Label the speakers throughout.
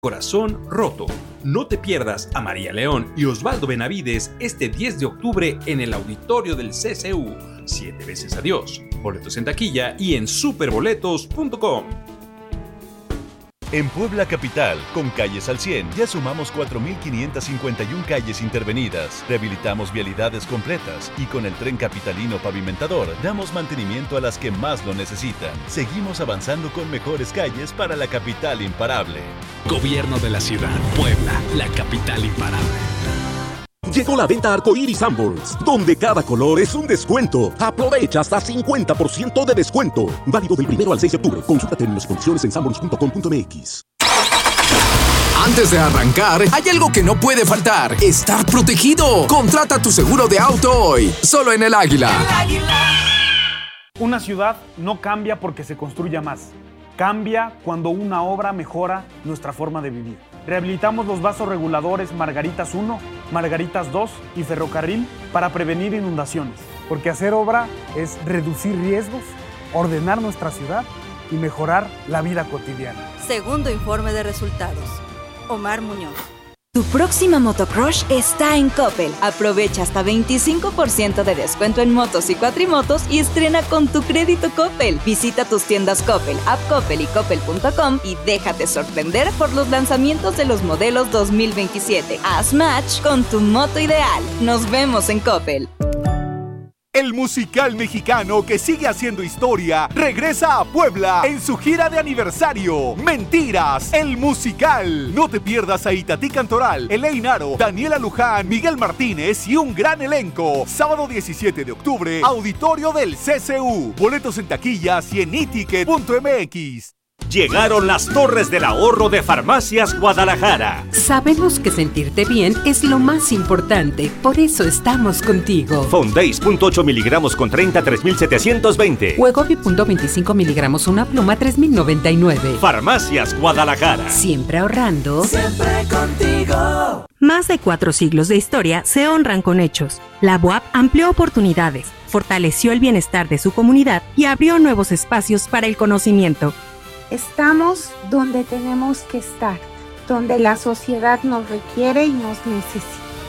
Speaker 1: Corazón roto. No te pierdas a María León y Osvaldo Benavides este 10 de octubre en el auditorio del CCU. 7 veces adiós. Boletos en taquilla y en superboletos.com.
Speaker 2: En Puebla Capital, con Calles al 100, ya sumamos 4.551 calles intervenidas, rehabilitamos vialidades completas y con el Tren Capitalino Pavimentador damos mantenimiento a las que más lo necesitan. Seguimos avanzando con mejores calles para la capital imparable.
Speaker 3: Gobierno de la Ciudad, Puebla, la capital imparable.
Speaker 4: Llegó la venta Arcoíris Sanborns, donde cada color es un descuento. Aprovecha hasta 50% de descuento. Válido del 1 al 6 de octubre. Consulta términos y condiciones en sanborns.com.mx.
Speaker 5: Antes de arrancar, hay algo que no puede faltar: estar protegido. Contrata tu seguro de auto hoy, solo en El Águila.
Speaker 6: Una ciudad no cambia porque se construya más. Cambia cuando una obra mejora nuestra forma de vivir. Rehabilitamos los vasos reguladores Margaritas 1, Margaritas 2 y Ferrocarril para prevenir inundaciones. Porque hacer obra es reducir riesgos, ordenar nuestra ciudad y mejorar la vida cotidiana.
Speaker 7: Segundo informe de resultados. Omar Muñoz.
Speaker 8: Tu próxima motocrush está en Coppel. Aprovecha hasta 25% de descuento en motos y cuatrimotos y estrena con tu crédito Coppel. Visita tus tiendas Coppel, App Coppel y Coppel.com y déjate sorprender por los lanzamientos de los modelos 2027. Haz match con tu moto ideal. Nos vemos en Coppel.
Speaker 9: El musical mexicano que sigue haciendo historia regresa a Puebla en su gira de aniversario. Mentiras, el musical. No te pierdas a Itatí Cantoral, Elaine Aro, Daniela Luján, Miguel Martínez y un gran elenco. Sábado 17 de octubre, auditorio del CCU. Boletos en taquillas y en iticket.mx.
Speaker 10: Llegaron las Torres del Ahorro de Farmacias Guadalajara.
Speaker 11: Sabemos que sentirte bien es lo más importante, por eso estamos contigo.
Speaker 10: Fondeis .8 miligramos con 30, 3,720.
Speaker 11: Wegovy .25 miligramos una pluma, 3,099.
Speaker 10: Farmacias Guadalajara.
Speaker 11: Siempre ahorrando.
Speaker 12: Siempre contigo.
Speaker 13: Más de 4 siglos de historia se honran con hechos. La UAP amplió oportunidades, fortaleció el bienestar de su comunidad y abrió nuevos espacios para el conocimiento.
Speaker 14: Estamos donde tenemos que estar, donde la sociedad nos requiere y nos necesita.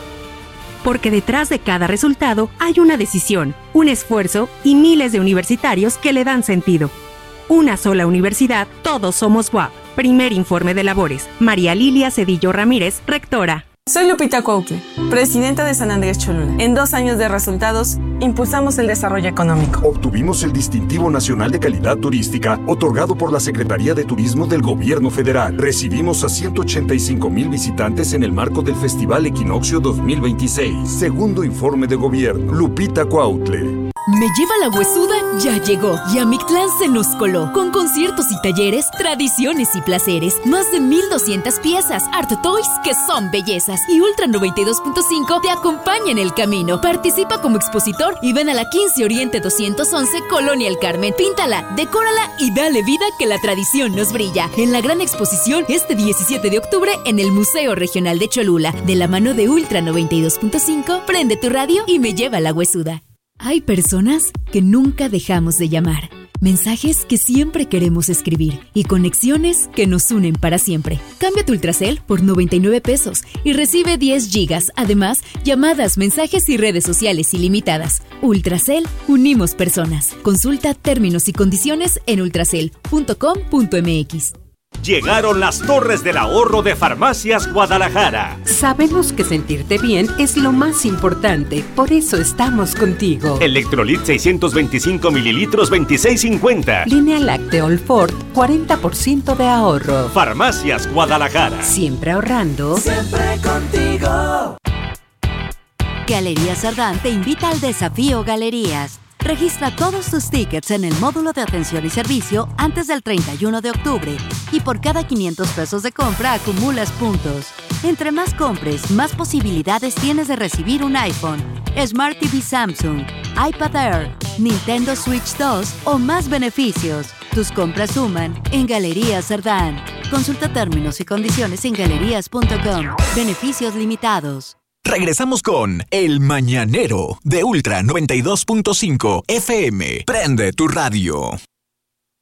Speaker 13: Porque detrás de cada resultado hay una decisión, un esfuerzo y miles de universitarios que le dan sentido. Una sola universidad, todos somos UAP. Primer informe de labores. María Lilia Cedillo Ramírez, rectora.
Speaker 15: Soy Lupita Cuautle, presidenta de San Andrés Cholula. En 2 años de resultados, impulsamos el desarrollo económico.
Speaker 16: Obtuvimos el Distintivo Nacional de Calidad Turística, otorgado por la Secretaría de Turismo del Gobierno Federal. Recibimos a 185,000 visitantes en el marco del Festival Equinoccio 2026. Segundo informe de gobierno. Lupita Cuautle.
Speaker 17: Me lleva la huesuda ya llegó y a Mictlán se nos coló con conciertos y talleres, tradiciones y placeres, más de 1,200 piezas, Art Toys que son bellezas y Ultra 92.5 te acompaña en el camino. Participa como expositor y ven a la 15 Oriente 211 Colonia El Carmen. Píntala, decórala y dale vida que la tradición nos brilla. En la gran exposición este 17 de octubre en el Museo Regional de Cholula, de la mano de Ultra 92.5, prende tu radio y me lleva la huesuda. Hay personas que nunca dejamos de llamar, mensajes que siempre queremos escribir y conexiones que nos unen para siempre. Cambia tu Ultracel por 99 pesos y recibe 10 gigas. Además, llamadas, mensajes y redes sociales ilimitadas. Ultracel, unimos personas. Consulta términos y condiciones en ultracel.com.mx.
Speaker 10: Llegaron las Torres del Ahorro de Farmacias Guadalajara.
Speaker 11: Sabemos que sentirte bien es lo más importante, por eso estamos contigo.
Speaker 10: Electrolit 625 mililitros, 26.50.
Speaker 11: Línea Lácteo Ford, 40% de ahorro.
Speaker 10: Farmacias Guadalajara.
Speaker 11: Siempre ahorrando.
Speaker 12: Siempre contigo.
Speaker 7: Galerías Sardán te invita al desafío Galerías. Registra todos tus tickets en el módulo de atención y servicio antes del 31 de octubre y por cada 500 pesos de compra acumulas puntos. Entre más compres, más posibilidades tienes de recibir un iPhone, Smart TV Samsung, iPad Air, Nintendo Switch 2 o más beneficios. Tus compras suman en Galerías Sardán. Consulta términos y condiciones en galerías.com. Beneficios limitados.
Speaker 5: Regresamos con El Mañanero de Ultra 92.5 FM. Prende tu radio.